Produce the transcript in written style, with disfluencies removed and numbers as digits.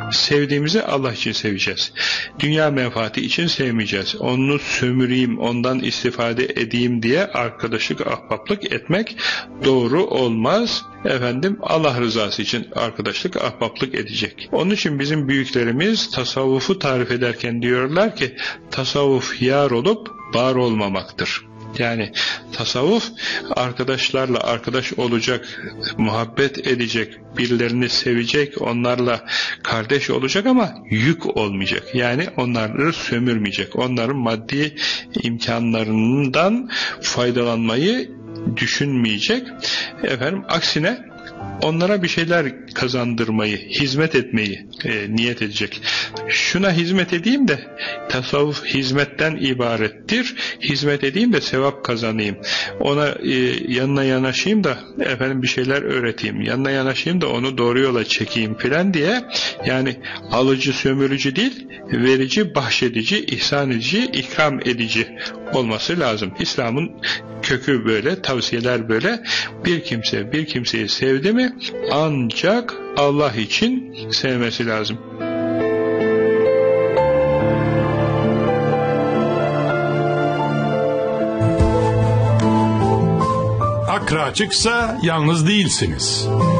Sevdiğimizi Allah için seveceğiz. Dünya menfaati için sevmeyeceğiz. Onu sömüreyim, ondan istifade edeyim diye arkadaşlık, ahbaplık etmek doğru olmaz. Allah rızası için arkadaşlık, ahbaplık edecek. Onun için bizim büyüklerimiz tasavvufu tarif ederken diyorlar ki, tasavvuf yar olup bar olmamaktır. Yani tasavvuf arkadaşlarla arkadaş olacak, muhabbet edecek, birilerini sevecek, onlarla kardeş olacak ama yük olmayacak. Yani onları sömürmeyecek. Onların maddi imkanlarından faydalanmayı düşünmeyecek. Aksine onlara bir şeyler kazandırmayı, hizmet etmeyi niyet edecek. Şuna hizmet edeyim de, tasavvuf hizmetten ibarettir. Hizmet edeyim de sevap kazanayım. Ona yanına yanaşayım da bir şeyler öğreteyim. Yanına yanaşayım da onu doğru yola çekeyim filan diye. Yani alıcı, sömürücü değil, verici, bahşedici, ihsan edici, ikram edici olması lazım. İslam'ın kökü böyle, tavsiyeler böyle. Bir kimse bir kimseyi sevdi mi ancak Allah için sevmesi lazım. Akra açıksa yalnız değilsiniz.